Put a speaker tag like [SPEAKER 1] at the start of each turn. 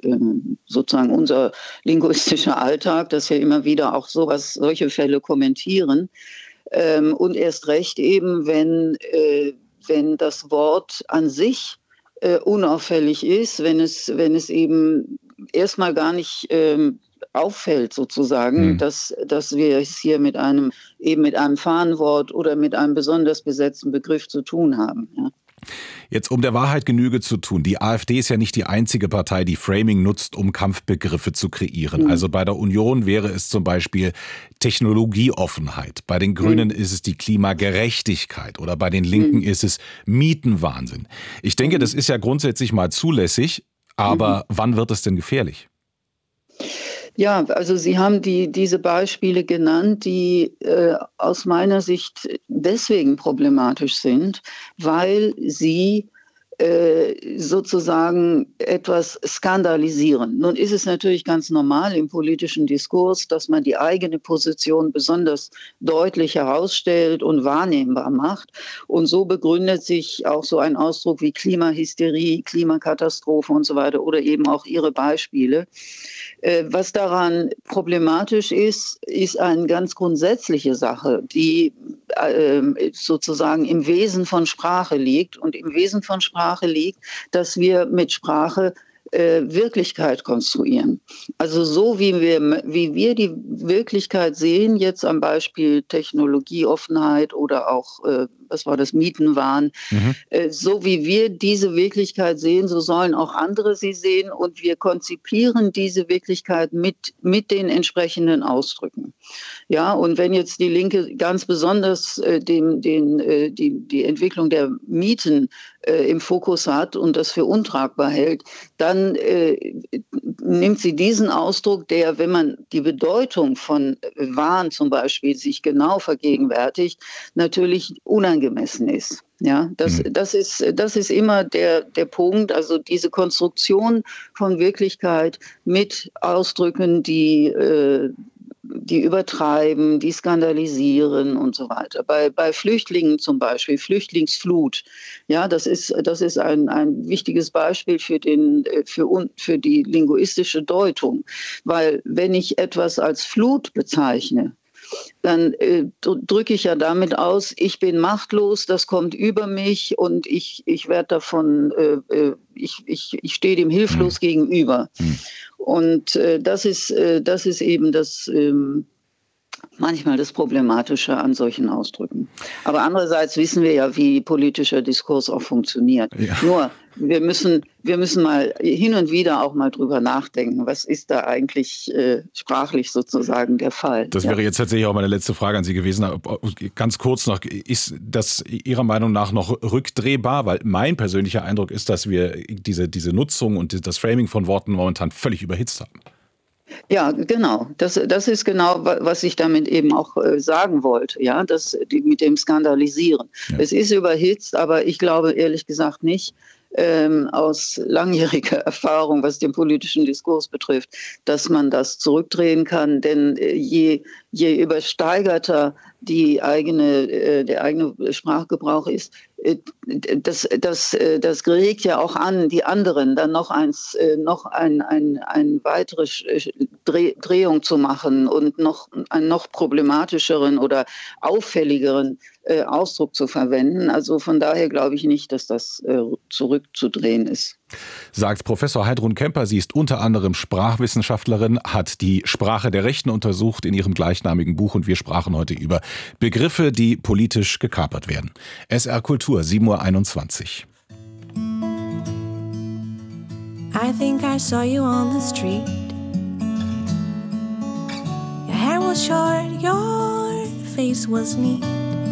[SPEAKER 1] sozusagen unser linguistischer Alltag, dass wir immer wieder auch solche Fälle kommentieren. Und erst recht eben, wenn das Wort an sich unauffällig ist, wenn es eben erstmal gar nicht auffällt sozusagen, dass wir es hier mit einem Fahnenwort oder mit einem besonders besetzten Begriff zu tun haben. Ja.
[SPEAKER 2] Jetzt, um der Wahrheit Genüge zu tun, die AfD ist ja nicht die einzige Partei, die Framing nutzt, um Kampfbegriffe zu kreieren. Also bei der Union wäre es zum Beispiel Technologieoffenheit, bei den Grünen ist es die Klimagerechtigkeit oder bei den Linken ist es Mietenwahnsinn. Ich denke, das ist ja grundsätzlich mal zulässig, aber wann wird es denn gefährlich?
[SPEAKER 1] Ja, also Sie haben diese Beispiele genannt, die aus meiner Sicht deswegen problematisch sind, weil sie sozusagen etwas skandalisieren. Nun ist es natürlich ganz normal im politischen Diskurs, dass man die eigene Position besonders deutlich herausstellt und wahrnehmbar macht. Und so begründet sich auch so ein Ausdruck wie Klimahysterie, Klimakatastrophe und so weiter oder eben auch Ihre Beispiele. Was daran problematisch ist eine ganz grundsätzliche Sache, die sozusagen im Wesen von Sprache liegt. Und im Wesen von Sprache liegt, dass wir mit Sprache Wirklichkeit konstruieren. Also so wie wir die Wirklichkeit sehen, jetzt am Beispiel Technologieoffenheit oder auch, was war das, Mietenwahn, so wie wir diese Wirklichkeit sehen, so sollen auch andere sie sehen und wir konzipieren diese Wirklichkeit mit den entsprechenden Ausdrücken. Ja, und wenn jetzt die Linke ganz besonders die Entwicklung der Mieten im Fokus hat und das für untragbar hält, dann nimmt sie diesen Ausdruck, der, wenn man die Bedeutung von Wahn zum Beispiel sich genau vergegenwärtigt, natürlich unangemessen ist. Ja, das ist immer der Punkt, also diese Konstruktion von Wirklichkeit mit Ausdrücken, die übertreiben, die skandalisieren und so weiter. Bei Flüchtlingen zum Beispiel, Flüchtlingsflut, ja, das ist ein wichtiges Beispiel für die linguistische Deutung. Weil wenn ich etwas als Flut bezeichne, dann drücke ich ja damit aus, ich bin machtlos, das kommt über mich und ich werde davon, ich stehe dem hilflos gegenüber. Und das ist eben manchmal das Problematische an solchen Ausdrücken. Aber andererseits wissen wir ja, wie politischer Diskurs auch funktioniert. Ja. Nur, wir müssen mal hin und wieder auch mal drüber nachdenken, was ist da eigentlich sprachlich sozusagen der Fall.
[SPEAKER 2] Das wäre jetzt tatsächlich auch meine letzte Frage an Sie gewesen. Ganz kurz noch, ist das Ihrer Meinung nach noch rückdrehbar? Weil mein persönlicher Eindruck ist, dass wir diese Nutzung und das Framing von Worten momentan völlig überhitzt haben.
[SPEAKER 1] Ja, genau. Das ist genau, was ich damit eben auch sagen wollte, ja, mit dem Skandalisieren. Ja. Es ist überhitzt, aber ich glaube ehrlich gesagt nicht, aus langjähriger Erfahrung, was den politischen Diskurs betrifft, dass man das zurückdrehen kann. Denn je übersteigerter der eigene Sprachgebrauch ist, das regt ja auch an, die anderen dann noch eine weitere Drehung zu machen und noch einen noch problematischeren oder auffälligeren Ausdruck zu verwenden. Also von daher glaube ich nicht, dass das zurückzudrehen ist.
[SPEAKER 2] Sagt Professor Heidrun Kemper. Sie ist unter anderem Sprachwissenschaftlerin, hat die Sprache der Rechten untersucht in ihrem gleichnamigen Buch und wir sprachen heute über Begriffe, die politisch gekapert werden. SR Kultur, 7:21 Uhr.
[SPEAKER 3] I think I saw you on the street. Your hair was short, your face was neat.